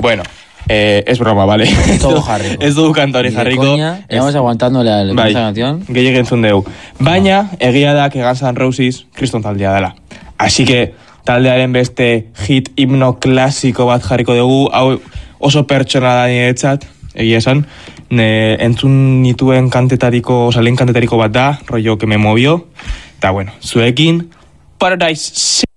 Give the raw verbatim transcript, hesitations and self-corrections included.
Bueno, eh, es broma, vale. Todo jarriko. Ez dugu kantori jarriko. Coña, estamos aguantando la, la bai, canción. Gehiagin entzun dugu. Baina, egia da, que Guns N' Roses kriston taldea dela. Así que, taldearen beste hit himno klasiko bat jarriko dugu, hau oso pertsona da niretzat, egia esan, ne, entzun nituen kantetariko, oza, lehen kantetariko bat da, rollo que me movió, eta bueno, zuekin, Paradise